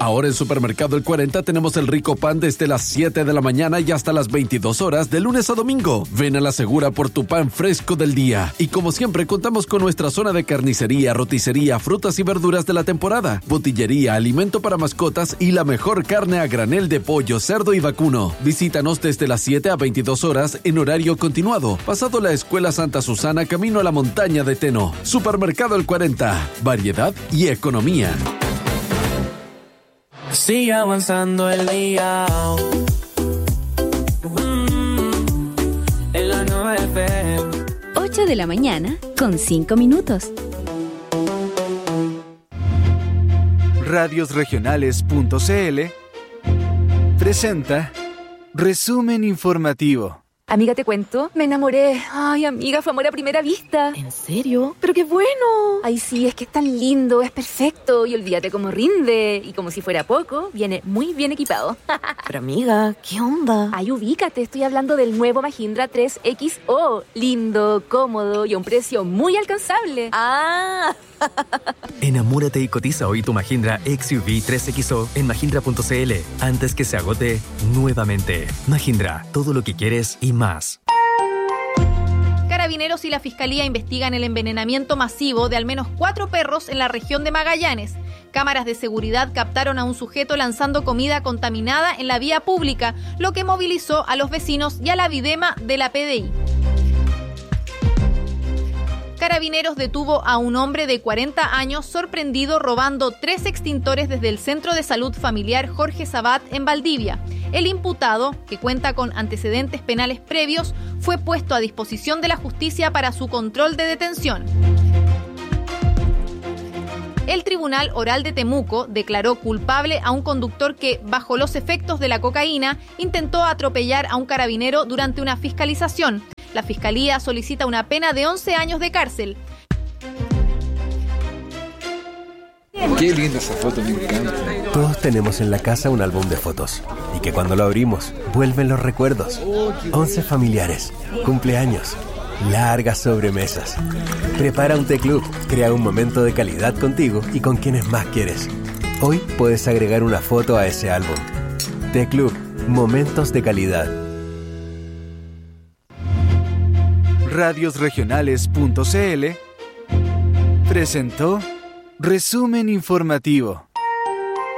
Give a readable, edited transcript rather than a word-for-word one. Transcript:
Ahora en Supermercado El 40 tenemos el rico pan desde las 7 de la mañana y hasta las 22 horas de lunes a domingo. Ven a la segura por tu pan fresco del día. Y como siempre contamos con nuestra zona de carnicería, roticería, frutas y verduras de la temporada, botillería, alimento para mascotas y la mejor carne a granel de pollo, cerdo y vacuno. Visítanos desde las 7 a 22 horas en horario continuado, pasado la Escuela Santa Susana, camino a la montaña de Teno. Supermercado El 40, variedad y economía. Sigue avanzando el día. En la 9 FM. 8 de la mañana con 5 minutos. Radiosregionales.cl presenta Resumen Informativo. Amiga, te cuento, me enamoré. Ay, amiga, fue amor a primera vista. ¿En serio? ¡Pero qué bueno! Ay, sí, es que es tan lindo, es perfecto. Y olvídate cómo rinde. Y como si fuera poco, viene muy bien equipado. Pero amiga, ¿qué onda? Ay, ubícate, estoy hablando del nuevo Mahindra 3XO. Lindo, cómodo y a un precio muy alcanzable. ¡Ah! Enamórate y cotiza hoy tu Mahindra XUV 3XO en mahindra.cl antes que se agote nuevamente. Mahindra, todo lo que quieres y más. Carabineros y la Fiscalía investigan el envenenamiento masivo de al menos 4 perros en la región de Magallanes. Cámaras de seguridad captaron a un sujeto lanzando comida contaminada en la vía pública, lo que movilizó a los vecinos y a la Videma de la PDI. Carabineros detuvo a un hombre de 40 años sorprendido robando 3 extintores desde el Centro de Salud Familiar Jorge Sabat en Valdivia. El imputado, que cuenta con antecedentes penales previos, fue puesto a disposición de la justicia para su control de detención. El Tribunal Oral de Temuco declaró culpable a un conductor que, bajo los efectos de la cocaína, intentó atropellar a un carabinero durante una fiscalización. La Fiscalía solicita una pena de 11 años de cárcel. Qué linda esa foto, me encanta. Todos tenemos en la casa un álbum de fotos y que cuando lo abrimos vuelven los recuerdos. 11 familiares, cumpleaños, largas sobremesas. Prepara un té club, crea un momento de calidad contigo y con quienes más quieres. Hoy puedes agregar una foto a ese álbum. Té Club, momentos de calidad. Radiosregionales.cl presentó Resumen Informativo.